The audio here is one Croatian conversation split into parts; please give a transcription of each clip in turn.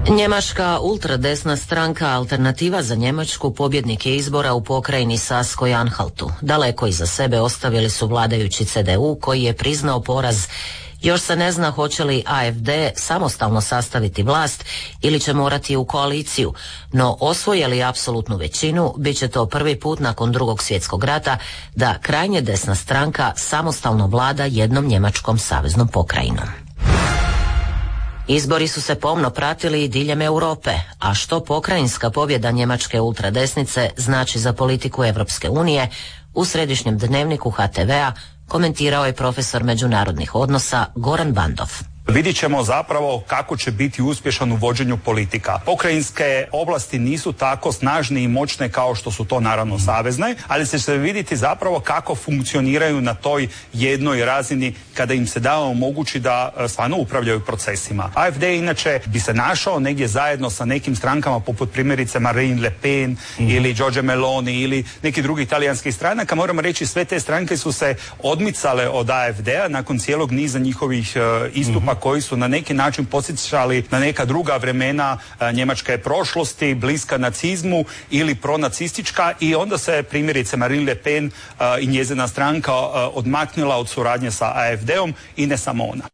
Njemačka ultradesna stranka Alternativa za Njemačku pobjednik je izbora u pokrajini Saskoj-Anhaltu. Daleko iza sebe ostavili su vladajući CDU koji je priznao poraz. Još se ne zna hoće li AfD samostalno sastaviti vlast ili će morati u koaliciju, no osvoje li apsolutnu većinu, bit će to prvi put nakon Drugog svjetskog rata da krajnje desna stranka samostalno vlada jednom njemačkom saveznom pokrajinom. Izbori su se pomno pratili i diljem Europe, a što pokrajinska pobjeda njemačke ultradesnice znači za politiku Europske unije, u središnjem dnevniku HTV-a komentirao je profesor međunarodnih odnosa Goran Bandov. Vidjet ćemo zapravo kako će biti uspješan u vođenju politika. Pokrajinske oblasti nisu tako snažne i moćne kao što su to naravno savezne, ali će se vidjeti zapravo kako funkcioniraju na toj jednoj razini kada im se da omogući da stvarno upravljaju procesima. AfD inače bi se našao negdje zajedno sa nekim strankama poput primjerice Marine Le Pen ili Giorgia Meloni ili neki drugi italijanskih stranaka. Moramo reći, sve te stranke su se odmicale od AfD-a nakon cijelog niza njihovih istupa koji su na neki način podsjećali na neka druga vremena njemačke prošlosti, bliska nacizmu ili pronacistička, i onda se primjerice Marine Le Pen i njezina stranka odmaknula od suradnje sa AfD-om i ne samo ona.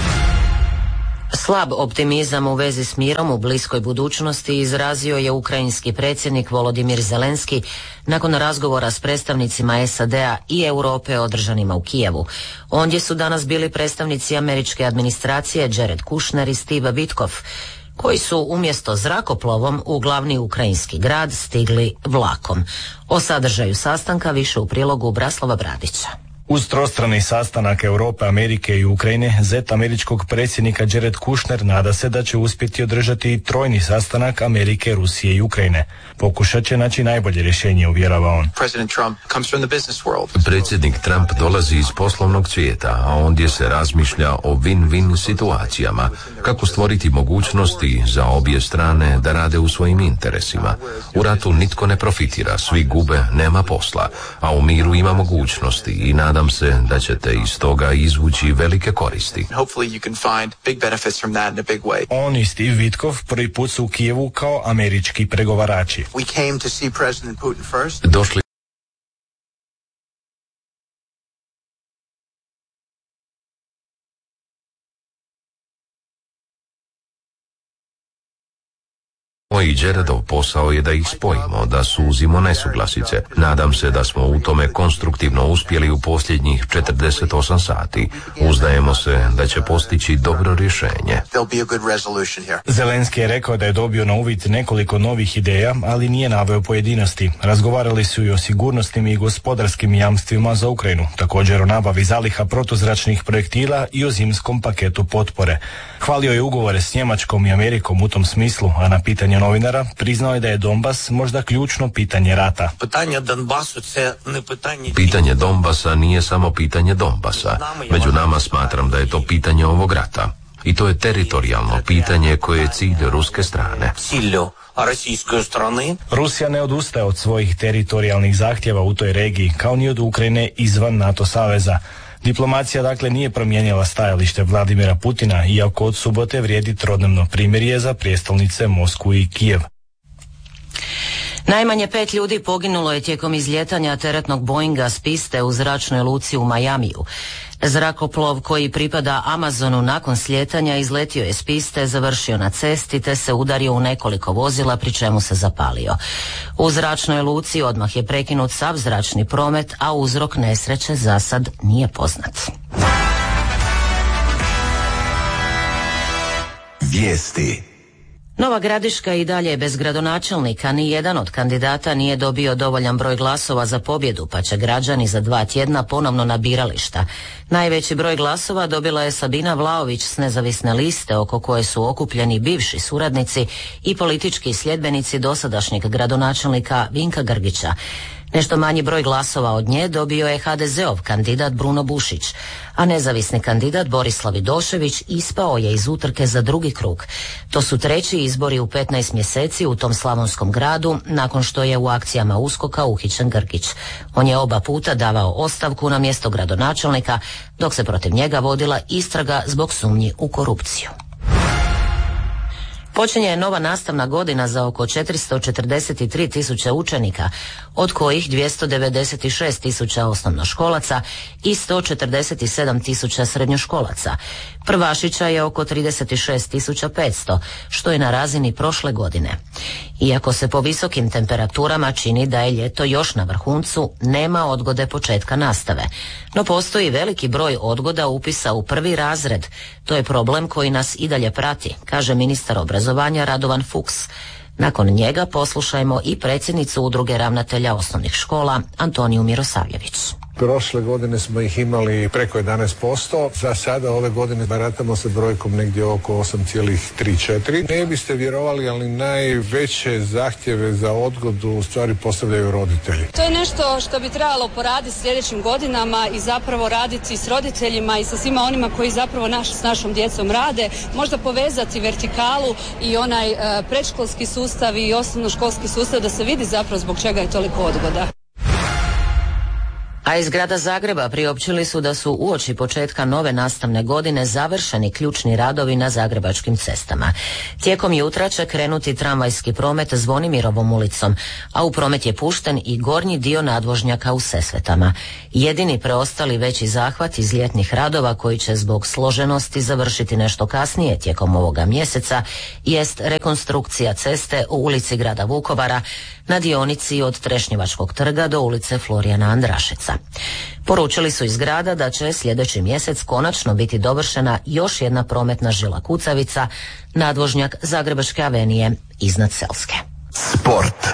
Slab optimizam u vezi s mirom u bliskoj budućnosti izrazio je ukrajinski predsjednik Volodimir Zelenski nakon razgovora s predstavnicima SAD-a i Europe održanima u Kijevu. Ondje su danas bili predstavnici američke administracije Jared Kushner i Steve Witkoff, koji su umjesto zrakoplovom u glavni ukrajinski grad stigli vlakom. O sadržaju sastanka više u prilogu Braslava Bradića. Uz trostrani sastanak Europe, Amerike i Ukrajine, zet američkog predsjednika Jared Kushner nada se da će uspjeti održati i trojni sastanak Amerike, Rusije i Ukrajine. Pokušat će naći najbolje rješenje, uvjerava on. Predsjednik Trump dolazi iz poslovnog svijeta, a ondje se razmišlja o win-win situacijama, kako stvoriti mogućnosti za obje strane da rade u svojim interesima. U ratu nitko ne profitira, svi gube, nema posla, a u miru ima mogućnosti i nadam se da ćete iz toga izvući velike koristi. On i Steve Witkoff prvi put su u Kijevu kao američki pregovarači. Došli Moj Jaredov posao je da ih spojimo, da suzimo nesuglasice. Nadam se da smo u tome konstruktivno uspjeli u posljednjih 48 sati. Uzdajemo se da će postići dobro rješenje. Zelenski je rekao da je dobio na uvid nekoliko novih ideja, ali nije naveo pojedinosti. Razgovarali su i o sigurnosnim i gospodarskim jamstvima za Ukrajinu, također o nabavi zaliha protuzračnih projektila i o zimskom paketu potpore. Hvalio je ugovore s Njemačkom i Amerikom u tom smislu, a na pitanje novinara priznao je da je Donbas možda ključno pitanje rata. Pitanje Donbasa nije samo pitanje Donbasa. Među nama smatram da je to pitanje ovog rata. I to je teritorijalno pitanje koje je cilj ruske strane. Rusija ne odustaje od svojih teritorijalnih zahtjeva u toj regiji, kao ni od Ukrajine izvan NATO saveza. Diplomacija dakle nije promijenila stajalište Vladimira Putina, iako od subote vrijedi trodnevno primirje za prijestolnice Moskvu i Kijev. Najmanje 5 ljudi poginulo je tijekom izljetanja teretnog Boeinga s piste u zračnoj luci u Majamiju. Zrakoplov koji pripada Amazonu nakon slijetanja izletio je s piste, završio na cesti te se udario u nekoliko vozila, pri čemu se zapalio. U zračnoj luci odmah je prekinut sav zračni promet, a uzrok nesreće za sad nije poznat. Vijesti. Nova Gradiška i dalje je bez gradonačelnika, ni jedan od kandidata nije dobio dovoljan broj glasova za pobjedu, pa će građani za 2 tjedna ponovno na birališta. Najveći broj glasova dobila je Sabina Vlaović s nezavisne liste, oko koje su okupljeni bivši suradnici i politički sljedbenici dosadašnjeg gradonačelnika Vinka Grgića. Nešto manji broj glasova od nje dobio je HDZ-ov kandidat Bruno Bušić, a nezavisni kandidat Borislav Vidošević ispao je iz utrke za drugi krug. To su treći izbori u 15 mjeseci u tom slavonskom gradu, nakon što je u akcijama USKOK-a uhićen Grgić. On je oba puta davao ostavku na mjesto gradonačelnika, dok se protiv njega vodila istraga zbog sumnji u korupciju. Počinje nova nastavna godina za oko 443 tisuće učenika, od kojih 296 tisuća osnovnoškolaca i 147 tisuća srednjoškolaca. Prvašića je oko 36.500, što je na razini prošle godine. Iako se po visokim temperaturama čini da je ljeto još na vrhuncu, nema odgode početka nastave. No postoji veliki broj odgoda upisa u prvi razred. To je problem koji nas i dalje prati, kaže ministar obrazovanja Radovan Fuchs. Nakon njega poslušajmo i predsjednicu Udruge ravnatelja osnovnih škola Antoniju Mirosavljević. Prošle godine smo ih imali preko 11%, za sada ove godine baratamo sa brojkom negdje oko 8,3-4. Ne biste vjerovali, ali najveće zahtjeve za odgodu u stvari postavljaju roditelji. To je nešto što bi trebalo poraditi sljedećim godinama i zapravo raditi s roditeljima i sa svima onima koji zapravo s našom djecom rade, možda povezati vertikalu i onaj predškolski sustav i osnovnoškolski sustav da se vidi zapravo zbog čega je toliko odgoda. A iz grada Zagreba priopćili su da su uoči početka nove nastavne godine završeni ključni radovi na zagrebačkim cestama. Tijekom jutra će krenuti tramvajski promet Zvonimirovom ulicom, a u promet je pušten i gornji dio nadvožnjaka u Sesvetama. Jedini preostali veći zahvat iz ljetnih radova koji će zbog složenosti završiti nešto kasnije tijekom ovoga mjeseca jest rekonstrukcija ceste u ulici grada Vukovara na dionici od Trešnjevačkog trga do ulice Florijana Andrašeca. Poručili su iz grada da će sljedeći mjesec konačno biti dovršena još jedna prometna žila kucavica, nadvožnjak Zagrebačke avenije iznad Selske. Sport.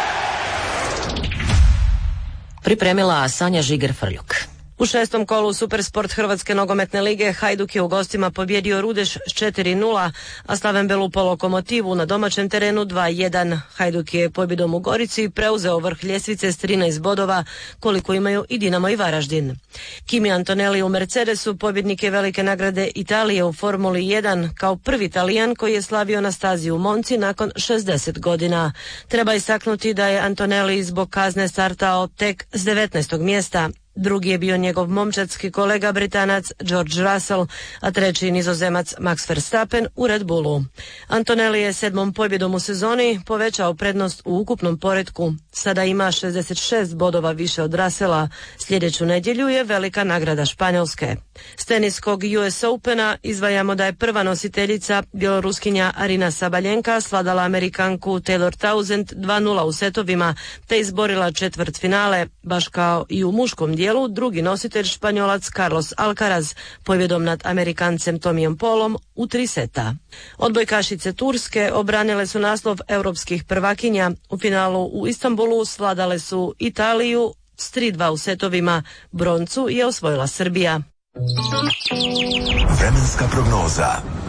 Pripremila Sanja Žiger-Frljuk. U 6. kolu Supersport Hrvatske nogometne lige Hajduk je u gostima pobjedio Rudeš s 4-0, a Slaven belupo Lokomotivu na domaćem terenu 2-1. Hajduk je pobjedom u Gorici preuzeo vrh ljestvice s 13 bodova, koliko imaju i Dinamo i Varaždin. Kimi Antonelli u Mercedesu pobjednik je velike nagrade Italije u Formuli 1 kao prvi Talijan koji je slavio na stazi u Monci nakon 60 godina. Treba istaknuti da je Antonelli zbog kazne startao tek s 19. mjesta. Drugi je bio njegov momčadski kolega Britanac George Russell, a treći Nizozemac Max Verstappen u Red Bullu. Antonelli je 7. pobjedom u sezoni povećao prednost u ukupnom poretku. Sada ima 66 bodova više od Russella. Sljedeću nedjelju je velika nagrada Španjolske. S teniskog US Opena izdvajamo da je prva nositeljica bjeloruskinja Arina Sabaljenka svladala Amerikanku Taylor Townsend 2-0 u setovima te izborila četvrtfinale, baš kao i u muškom dijelu drugi nositelj Španjolac Carlos Alcaraz pobjedom nad Amerikancem Tomijom Polom u 3 seta. Odbojkašice Turske obranile su naslov europskih prvakinja. U finalu u Istanbulu svladale su Italiju s 3-2 u setovima. Broncu je osvojila Srbija. Vremenska prognoza.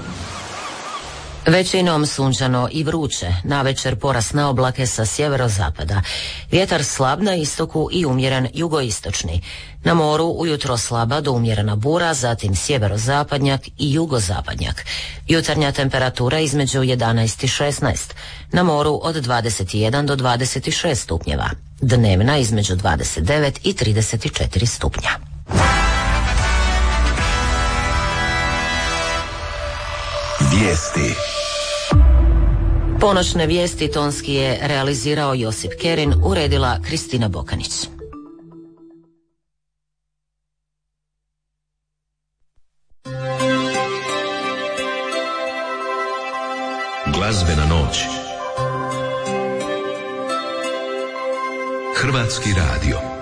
Većinom sunčano i vruće, navečer porast na oblake sa sjeverozapada. Vjetar slab na istoku i umjeren jugoistočni. Na moru ujutro slaba do umjerena bura, zatim sjeverozapadnjak i jugozapadnjak. Jutarnja temperatura između 11 i 16. Na moru od 21 do 26 stupnjeva. Dnevna između 29 i 34 stupnja. Vijesti. Ponoćne vijesti tonski je realizirao Josip Kerin, uredila Kristina Bokanić. Glazbena noć. Hrvatski radio.